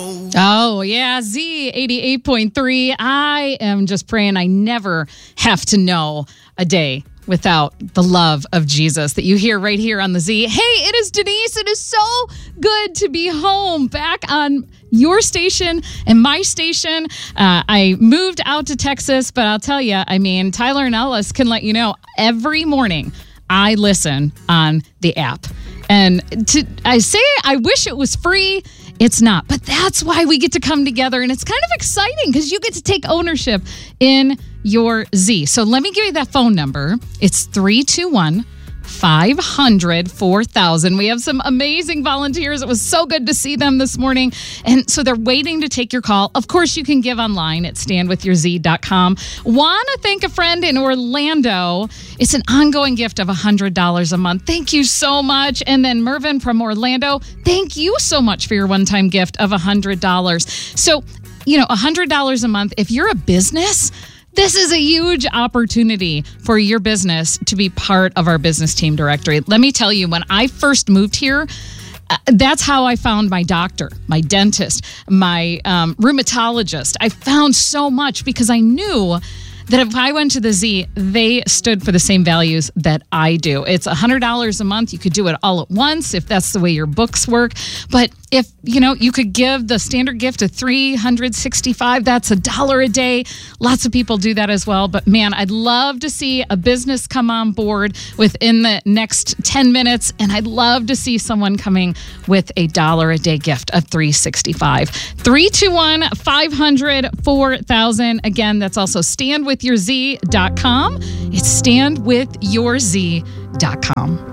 Oh, yeah, Z 88.3. I am just praying I never have to know a day without the love of Jesus that you hear right here on the Z. Hey, it is Denise. It is so good to be home, back on your station and my station. I moved out to Texas, but I'll tell you, Tyler and Ellis can let you know every morning I listen on the app. And I wish it was free. It's not, but that's why we get to come together, and it's kind of exciting because you get to take ownership in your Z. So let me give you that phone number. It's 321-500-4000. We have some amazing volunteers. It was so good to see them this morning. And so they're waiting to take your call. Of course, you can give online at standwithyourz.com. Want to thank a friend in Orlando. It's an ongoing gift of $100 a month. Thank you so much. And then Mervin from Orlando, thank you so much for your one-time gift of $100. So, $100 a month. If you're a business, this is a huge opportunity for your business to be part of our business team directory. Let me tell you, when I first moved here, that's how I found my doctor, my dentist, my rheumatologist. I found so much because I knew that if I went to the Z, they stood for the same values that I do. It's $100 a month. You could do it all at once if that's the way your books work. But if, you could give the standard gift of $365, that's $1 a day. Lots of people do that as well. But man, I'd love to see a business come on board within the next 10 minutes. And I'd love to see someone coming with $1 a day gift of $365. 321-500-4000. Again, that's also standwithyourz.com. It's standwithyourz.com.